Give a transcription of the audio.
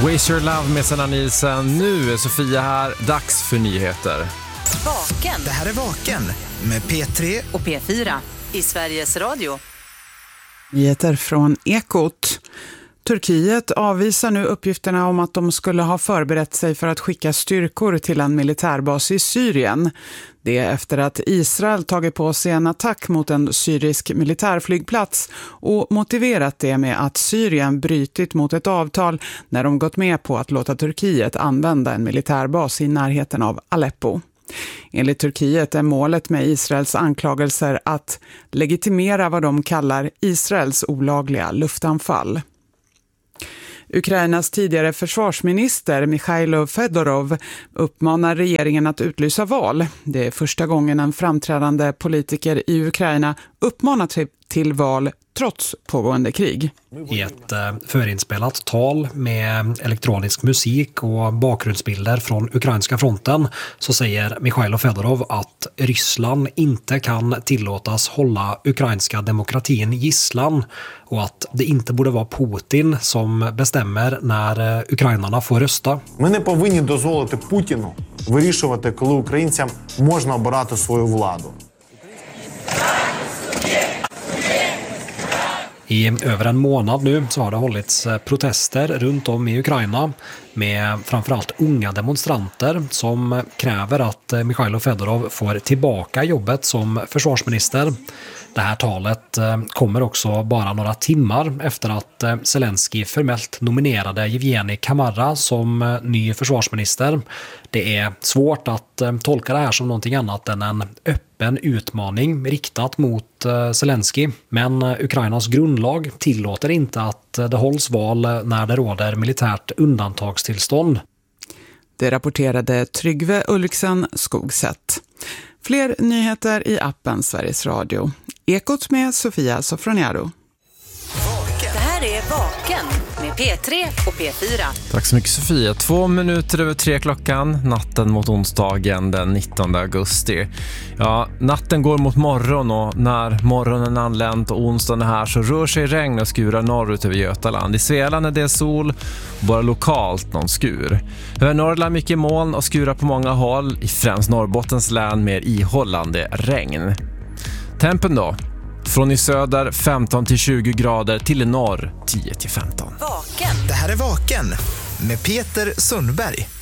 Waste Your Love med Sanna Nielsen. Nu är Sofia här. Dags för nyheter. Vaken. Det här är Vaken med P3 och P4 i Sveriges Radio. Nyheter från Ekot. Turkiet avvisar nu uppgifterna om att de skulle ha förberett sig för att skicka styrkor till en militärbas i Syrien. Det är efter att Israel tagit på sig en attack mot en syrisk militärflygplats och motiverat det med att Syrien brytit mot ett avtal när de gått med på att låta Turkiet använda en militärbas i närheten av Aleppo. Enligt Turkiet är målet med Israels anklagelser att legitimera vad de kallar Israels olagliga luftanfall. Ukrainas tidigare försvarsminister Mikhailo Fedorov uppmanar regeringen att utlysa val. Det är första gången en framträdande politiker i Ukraina uppmanar till val trots pågående krig. I ett förinspelat tal med elektronisk musik och bakgrundsbilder från ukrainska fronten så säger Mikhailo Fedorov att Ryssland inte kan tillåtas hålla ukrainska demokratin gisslan och att det inte borde vara Putin som bestämmer när ukrainarna får rösta. Ми не повинні дозволити Путіну вирішувати, коли українцям можна обирати свою владу. I över en månad nu så har det hållits protester runt om i Ukraina med framförallt unga demonstranter som kräver att Mikhailo Fedorov får tillbaka jobbet som försvarsminister. Det här talet kommer också bara några timmar efter att Zelensky formellt nominerade Evgeni Kamara som ny försvarsminister. Det är svårt att tolka det här som någonting annat än en öppen utmaning riktat mot Zelensky. Men Ukrainas grundlag tillåter inte att det hålls val när det råder militärt undantagstillstånd. Det rapporterade Tryggve Ulriksen Skogsätt. Fler nyheter i appen Sveriges Radio. Ekot med Sofia Sofroniaro. Det här är Vaken med P3 och P4. Tack så mycket Sofia. 2 minuter över 3 klockan, natten mot onsdagen den 19 augusti. Ja, natten går mot morgon och när morgonen anlänt och onsdagen är här så rör sig regn och skurar norrut över Götaland. I Svealand är det sol, bara lokalt någon skur. Över Norrland mycket moln och skurar på många håll, i främst Norrbottens län mer ihållande regn. Tempen då? Från i söder 15 till 20 grader till i norr 10 till 15. Vaken. Det här är Vaken med Peter Sundberg.